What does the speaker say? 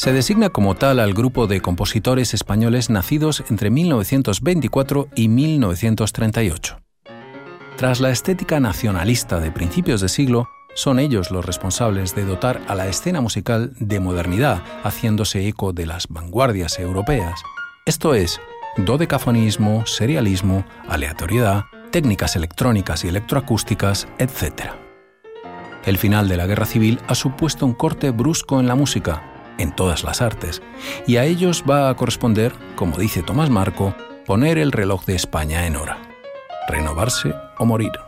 Se designa como tal al grupo de compositores españoles nacidos entre 1924 y 1938. Tras la estética nacionalista de principios de siglo, son ellos los responsables de dotar a la escena musical de modernidad, haciéndose eco de las vanguardias europeas. Esto es, dodecafonismo, serialismo, aleatoriedad, técnicas electrónicas y electroacústicas, etc. El final de la Guerra Civil ha supuesto un corte brusco en la música, en todas las artes, y a ellos va a corresponder, como dice Tomás Marco, poner el reloj de España en hora. Renovarse o morir.